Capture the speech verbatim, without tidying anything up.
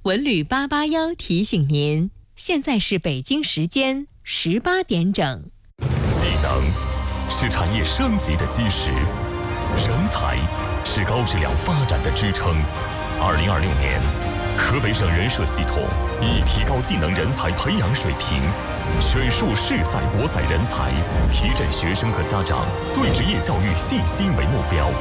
文旅八八幺提醒您，现在是北京时间十八点整。 技能是产业升级的基石，人才是高质量发展的支撑。二零二六年，河北省人社系统以提高技能人才培养水平，选树适赛博采人才，提振学生和家长对职业教育信心为目标，